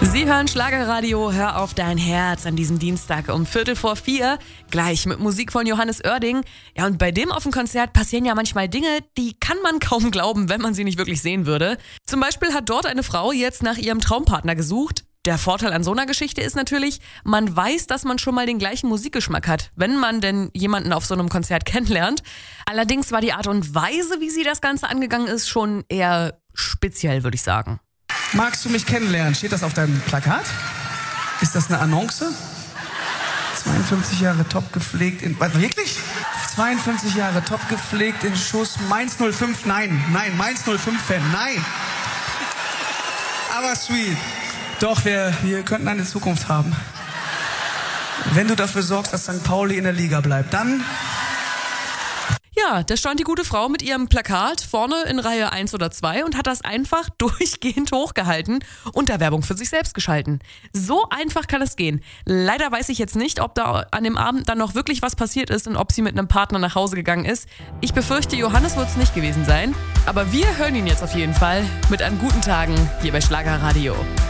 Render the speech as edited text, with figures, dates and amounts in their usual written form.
Sie hören Schlagerradio, hör auf dein Herz an diesem Dienstag um 3:45, gleich mit Musik von Johannes Oerding. Ja, und bei dem auf dem Konzert passieren ja manchmal Dinge, die kann man kaum glauben, wenn man sie nicht wirklich sehen würde. Zum Beispiel hat dort eine Frau jetzt nach ihrem Traumpartner gesucht. Der Vorteil an so einer Geschichte ist natürlich, man weiß, dass man schon mal den gleichen Musikgeschmack hat, wenn man denn jemanden auf so einem Konzert kennenlernt. Allerdings war die Art und Weise, wie sie das Ganze angegangen ist, schon eher speziell, würde ich sagen. Magst du mich kennenlernen? Steht das auf deinem Plakat? Ist das eine Annonce? 52 Jahre top gepflegt in... Was, wirklich? 52 Jahre top gepflegt in Schuss. Mainz 05, nein, Mainz 05-Fan, nein. Aber sweet. Doch, wir könnten eine Zukunft haben. Wenn du dafür sorgst, dass St. Pauli in der Liga bleibt, dann... Ja, da stand die gute Frau mit ihrem Plakat vorne in Reihe 1 oder 2 und hat das einfach durchgehend hochgehalten und da Werbung für sich selbst geschalten. So einfach kann es gehen. Leider weiß ich jetzt nicht, ob da an dem Abend dann noch wirklich was passiert ist und ob sie mit einem Partner nach Hause gegangen ist. Ich befürchte, Johannes wird es nicht gewesen sein. Aber wir hören ihn jetzt auf jeden Fall mit An guten Tagen hier bei Schlagerradio.